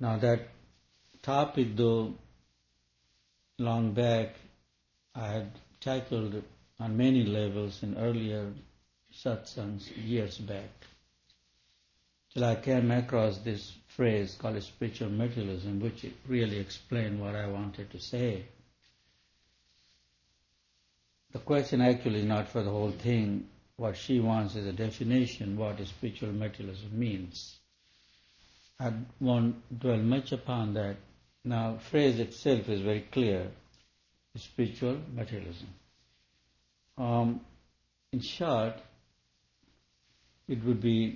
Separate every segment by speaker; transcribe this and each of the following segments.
Speaker 1: Now that topic, though, long back, I had tackled on many levels in earlier satsangs years back, till I came across this phrase called spiritual materialism, which really explained what I wanted to say. The question actually is not for the whole thing. What she wants is a definition, what spiritual materialism means. I won't dwell much upon that. Now, phrase itself is very clear, spiritual materialism. In short, it would be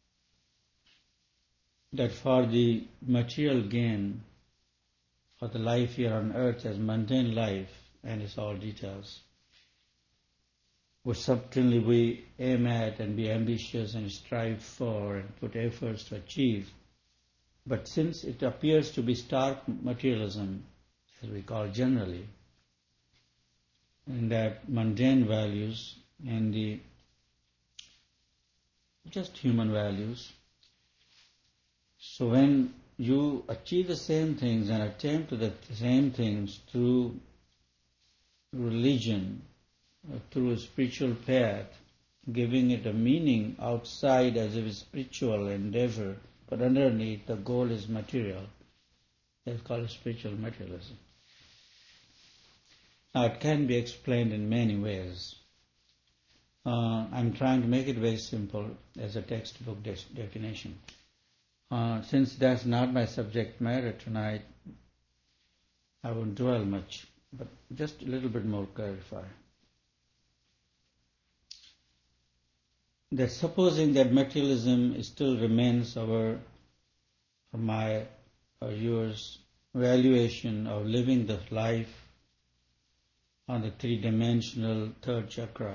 Speaker 1: that for the material gain of the life here on earth as mundane life and its all details, which certainly we aim at and be ambitious and strive for and put efforts to achieve. But since it appears to be stark materialism, as we call generally, and that mundane values and the just human values, so when you achieve the same things and attempt to the same things through religion, through a spiritual path, giving it a meaning outside as if it's spiritual endeavor, but underneath the goal is material. That's called spiritual materialism. Now it can be explained in many ways. I'm trying to make it very simple as a textbook definition. Since that's not my subject matter tonight, I won't dwell much, but just a little bit more clarify. That supposing that materialism still remains my or yours valuation of living the life on the three-dimensional third chakra,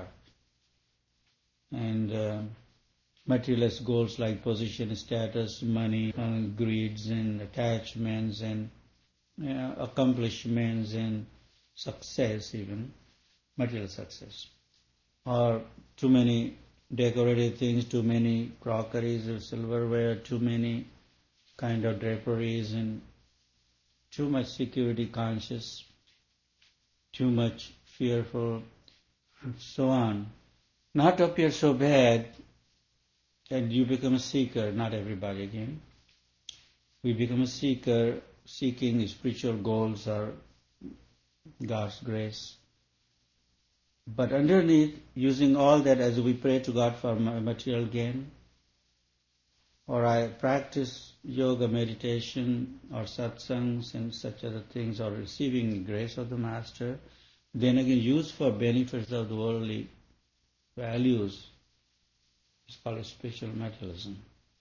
Speaker 1: and materialist goals like position, status, money, greeds and attachments and accomplishments and success, even material success, or too many decorative things, too many crockeries or silverware, too many kind of draperies, and too much security conscious, too much fearful, and so on. Not to appear so bad that you become a seeker, not everybody again. We become a seeker, seeking spiritual goals or God's grace. But underneath, using all that as we pray to God for material gain, or I practice yoga, meditation, or satsangs and such other things, or receiving the grace of the Master, then again used for benefits of the worldly values, it's called spiritual materialism.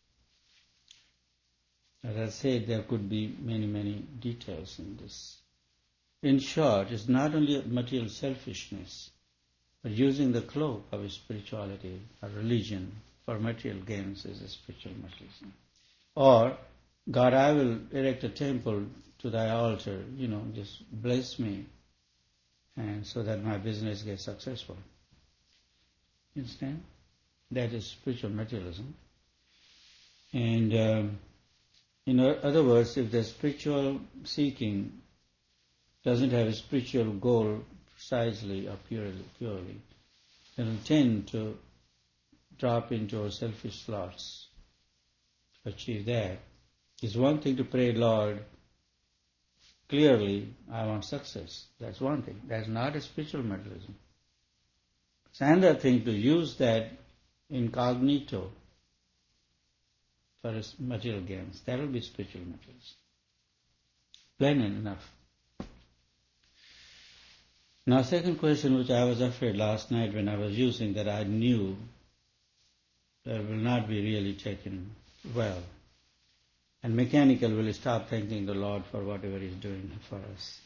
Speaker 1: As I said, there could be many details in this. In short, it's not only material selfishness, but using the cloak of spirituality or religion for material gains is a spiritual materialism. Or, God, I will erect a temple to thy altar, just bless me, and so that my business gets successful. You understand? That is spiritual materialism. And in other words, if the spiritual seeking doesn't have a spiritual goal precisely or purely, then it'll tend to drop into our selfish thoughts to achieve that. It's one thing to pray, Lord, clearly I want success. That's one thing. That's not a spiritual materialism. It's another thing to use that incognito for material gains. That will be spiritual materialism. Plain enough. Now, second question, which I was afraid last night when I was using, that I knew that will not be really taken well. And mechanical will stop thanking the Lord for whatever He's doing for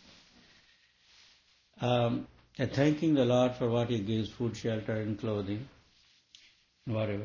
Speaker 1: us. Thanking the Lord for what He gives, food, shelter, and clothing, whatever.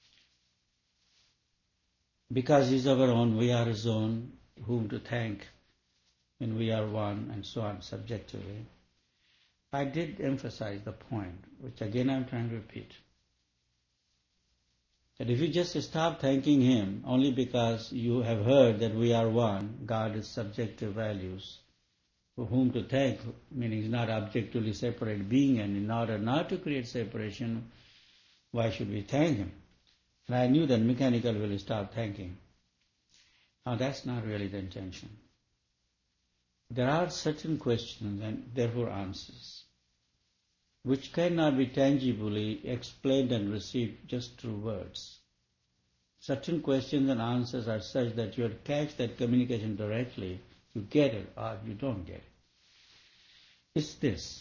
Speaker 1: Because He's our own, we are His own, whom to thank when we are one, and so on, subjectively. I did emphasize the point, which again I'm trying to repeat. That if you just stop thanking Him only because you have heard that we are one, God is subjective values, for whom to thank, meaning He's not objectively separate being, and in order not to create separation, why should we thank Him? And I knew that mechanical will stop thanking. Now that's not really the intention. There are certain questions and therefore answers, which cannot be tangibly explained and received just through words. Certain questions and answers are such that you catch that communication directly, you get it or you don't get it. It's this.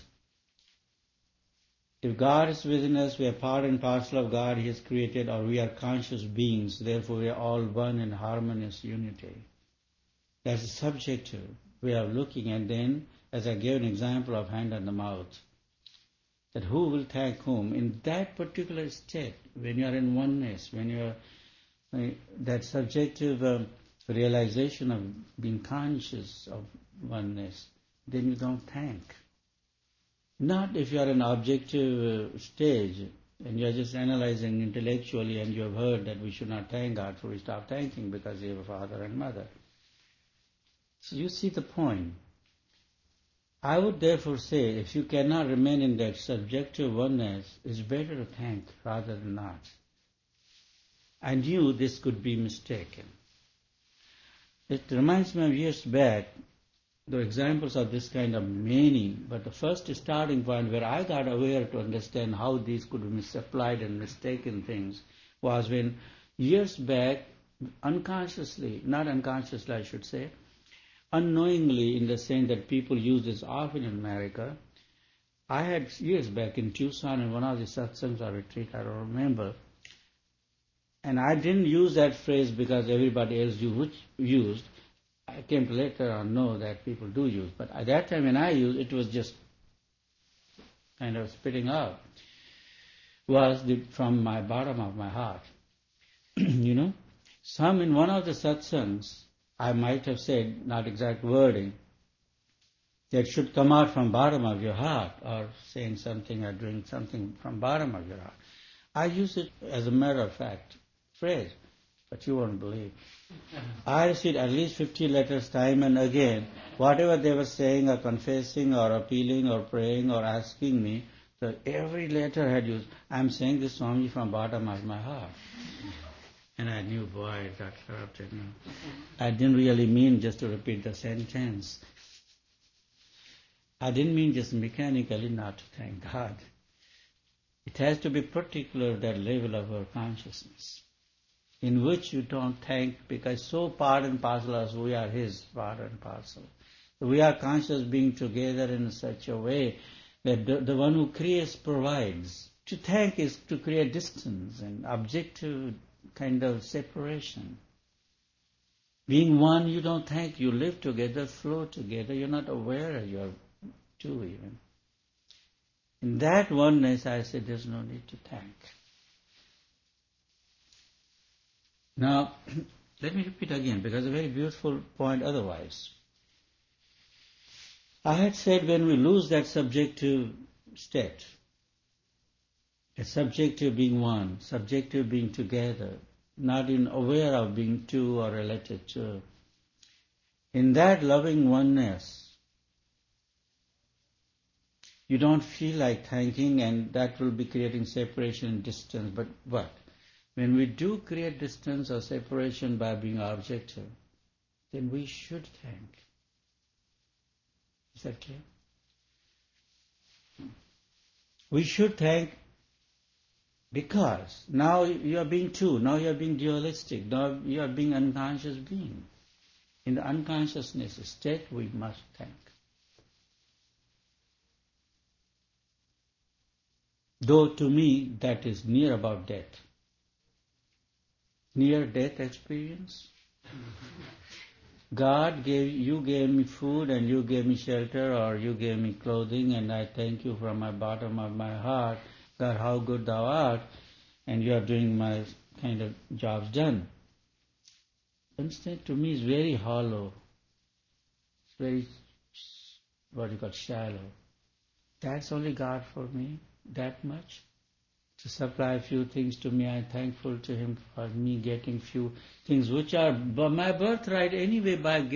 Speaker 1: If God is within us, we are part and parcel of God He has created, or we are conscious beings, therefore we are all one in harmonious unity. That's a subjective way of looking, and then, as I gave an example of hand on the mouth, that who will thank whom in that particular state, when you are in oneness, when you are that subjective realization of being conscious of oneness, then you don't thank. Not if you are in objective stage and you are just analyzing intellectually and you have heard that we should not thank God, so we stop thanking because we have a father and mother. So you see the point. I would therefore say, if you cannot remain in that subjective oneness, it's better to thank rather than not. I knew this could be mistaken. It reminds me of years back, the examples of this kind of many, but the first starting point where I got aware to understand how these could be misapplied and mistaken things was when years back, unconsciously, not unconsciously I should say, unknowingly in the sense that people use this often in America, I had years back in Tucson in one of the satsangs or retreat, I don't remember, and I didn't use that phrase because everybody else used. I came to later on know that people do use, but at that time when I used, it was just kind of spitting out. Was from my bottom of my heart. Some in one of the satsangs, I might have said, not exact wording, that should come out from bottom of your heart, or saying something or doing something from bottom of your heart. I use it as a matter of fact phrase, but you won't believe. I received at least 50 letters time and again, whatever they were saying or confessing or appealing or praying or asking me, so every letter had used, I'm saying this Swami from bottom of my heart. And I knew, boy, it got corrupted now. I didn't really mean just to repeat the sentence. I didn't mean just mechanically not to thank God. It has to be particular, that level of our consciousness, in which you don't thank, because so part and parcel as we are His part and parcel. We are conscious being together in such a way that the one who creates provides. To thank is to create distance and objective kind of separation. Being one, you don't thank, you live together, flow together, you're not aware you're two even. In that oneness, I said there's no need to thank. Now, let me repeat again, because it's a very beautiful point otherwise. I had said when we lose that subjective state, a subjective being one, subjective being together, not in aware of being two or related to, in that loving oneness, you don't feel like thanking, and that will be creating separation and distance. But what? When we do create distance or separation by being objective, then we should thank. Is that clear? We should thank because now you are being two, now you are being dualistic, now you are being unconscious being. In the unconsciousness state, we must thank. Though to me that is near about death. Near death experience. God you gave me food and you gave me shelter, or you gave me clothing, and I thank you from my bottom of my heart, God, how good thou art, and you are doing my kind of jobs done. Understand, to me is very hollow. It's very, what you call, shallow. That's only God for me, that much? to supply few things to me. I'm thankful to him for me getting few things which are my birthright anyway by